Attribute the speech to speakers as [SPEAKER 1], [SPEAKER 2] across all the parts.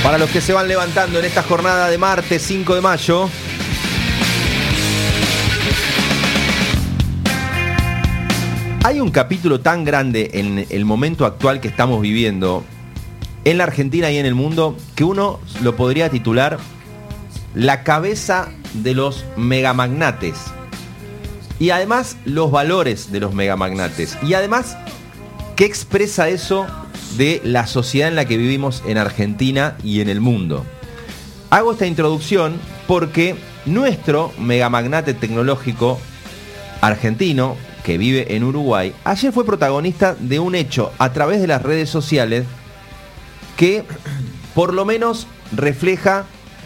[SPEAKER 1] Para los que se van levantando en esta jornada de martes 5 de mayo. Hay un capítulo tan grande en el momento actual que estamos viviendo en la Argentina y en el mundo que uno lo podría titular la cabeza de los megamagnates. Y además los valores de los megamagnates. Y además, ¿qué expresa eso de la sociedad en la que vivimos en Argentina y en el mundo? Hago esta introducción porque nuestro megamagnate tecnológico argentino, que vive en Uruguay, ayer fue protagonista de un hecho a través de las redes sociales que por lo menos refleja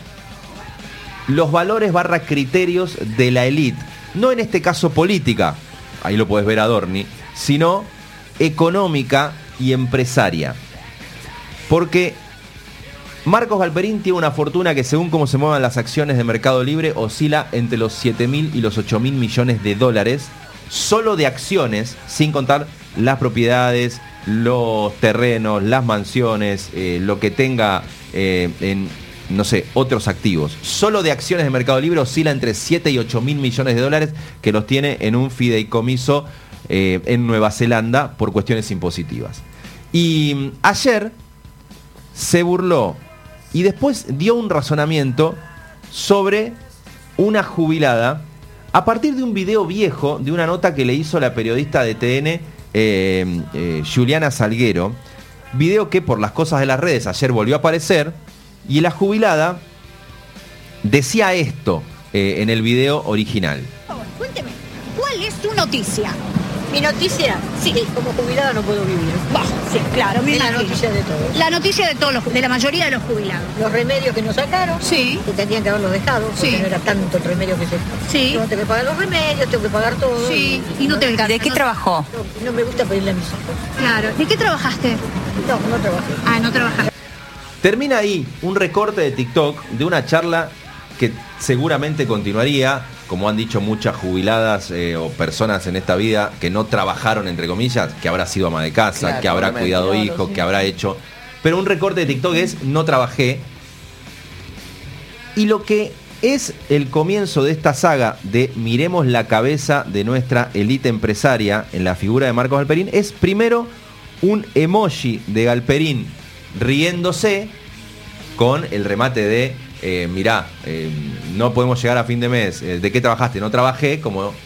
[SPEAKER 1] los valores / criterios de la élite. No en este caso política, ahí lo puedes ver a Dorni, sino económica y empresaria. Porque Marcos Galperín tiene una fortuna que, según cómo se muevan las acciones de Mercado Libre, oscila entre los 7.000 y los 8.000 millones de dólares, solo de acciones, sin contar las propiedades, los terrenos, las mansiones, lo que tenga en, no sé, otros activos. Solo de acciones de Mercado Libre oscila entre 7 y 8.000 millones de dólares, que los tiene en un fideicomiso en Nueva Zelanda por cuestiones impositivas. Y ayer se burló y después dio un razonamiento sobre una jubilada a partir de un video viejo, de una nota que le hizo la periodista de TN, Juliana Salguero, video que por las cosas de las redes ayer volvió a aparecer, y la jubilada decía esto en el video original.
[SPEAKER 2] Cuénteme, ¿cuál es su noticia?
[SPEAKER 3] Mi noticia, sí, como jubilada no puedo vivir.
[SPEAKER 2] Bah, sí, claro,
[SPEAKER 3] es la noticia de todos.
[SPEAKER 2] La noticia de todos de la mayoría de los jubilados.
[SPEAKER 3] Los remedios que nos sacaron,
[SPEAKER 2] sí,
[SPEAKER 3] que tendrían que haberlos dejado, porque
[SPEAKER 2] sí,
[SPEAKER 3] no era tanto el remedio que se...
[SPEAKER 2] Sí.
[SPEAKER 3] Yo tengo que pagar los remedios, tengo que pagar todo.
[SPEAKER 2] Sí, y no te alcanza.
[SPEAKER 4] ¿De qué trabajó?
[SPEAKER 3] No me gusta pedirle a mis hijos.
[SPEAKER 2] Claro. ¿De qué trabajaste?
[SPEAKER 3] No trabajé.
[SPEAKER 2] Ah, no trabajaste.
[SPEAKER 1] Termina ahí un recorte de TikTok de una charla que seguramente continuaría, como han dicho muchas jubiladas o personas en esta vida que no trabajaron, entre comillas, que habrá sido ama de casa, claro, que habrá cuidado hijos, sí, que habrá hecho. Pero un recorte de TikTok es no trabajé. Y lo que es el comienzo de esta saga de miremos la cabeza de nuestra élite empresaria en la figura de Marcos Galperín es primero un emoji de Galperín riéndose con el remate de mirá, no podemos llegar a fin de mes, ¿de qué trabajaste? No trabajé, como